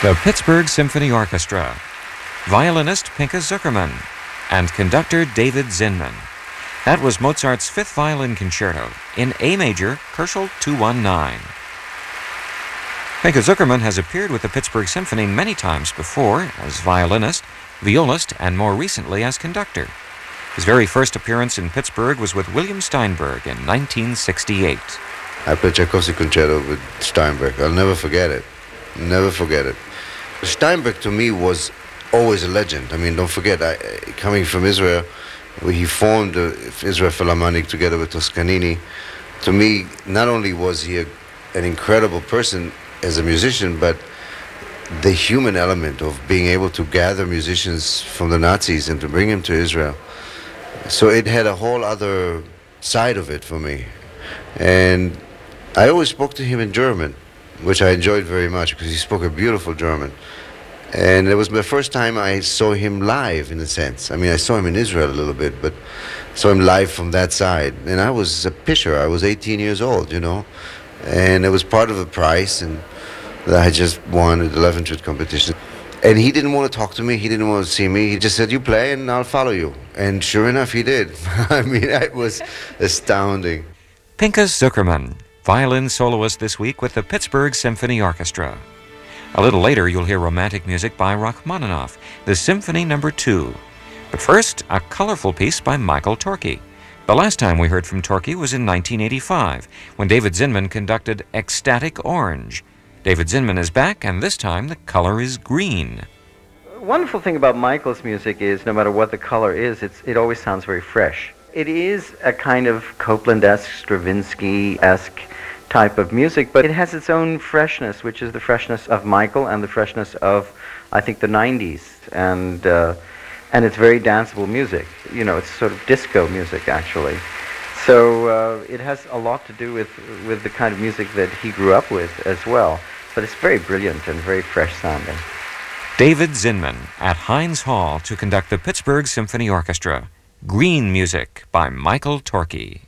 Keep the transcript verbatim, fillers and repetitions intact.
The Pittsburgh Symphony Orchestra, violinist Pinchas Zukerman, and conductor David Zinman. That was Mozart's Fifth Violin Concerto in A major, Köchel two one nine. Pinchas Zukerman has appeared with the Pittsburgh Symphony many times before as violinist, violist, and more recently as conductor. His very first appearance in Pittsburgh was with William Steinberg in nineteen sixty-eight. I played Tchaikovsky Concerto with Steinberg. I'll never forget it. Never forget it. Steinberg to me was always a legend. I mean, don't forget, I, coming from Israel, where he formed the Israel Philharmonic together with Toscanini. To me, not only was he a, an incredible person as a musician, but the human element of being able to gather musicians from the Nazis and to bring them to Israel. So it had a whole other side of it for me. And I always spoke to him in German, which I enjoyed very much because he spoke a beautiful German. And it was the first time I saw him live, in a sense. I mean, I saw him in Israel a little bit, but saw him live from that side. And I was a pisher. I was eighteen years old, you know. And it was part of a prize, and I just won at the eleven-string competition. And he didn't want to talk to me. He didn't want to see me. He just said, you play and I'll follow you. And sure enough, he did. I mean, it was astounding. Pinchas Zukerman, violin soloist this week with the Pittsburgh Symphony Orchestra. A little later, you'll hear romantic music by Rachmaninoff, the Symphony Number Two. But first, a colorful piece by Michael Torke. The last time we heard from Torke was in nineteen eighty-five, when David Zinman conducted Ecstatic Orange. David Zinman is back, and this time the color is green. The wonderful thing about Michael's music is, no matter what the color is, it's, it always sounds very fresh. It is a kind of Copland-esque, Stravinsky-esque type of music, but it has its own freshness, which is the freshness of Michael and the freshness of, I think, the nineties. And uh, and it's very danceable music. You know, it's sort of disco music, actually. So uh, it has a lot to do with, with the kind of music that he grew up with as well. But it's very brilliant and very fresh sounding. David Zinman at Heinz Hall to conduct the Pittsburgh Symphony Orchestra. Green Music by Michael Torke.